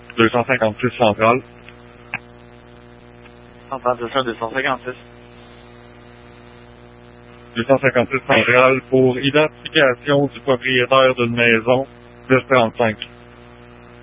256 centrale. Entendu ça, 256. 256 centrale pour identification du propriétaire d'une maison, plus 35.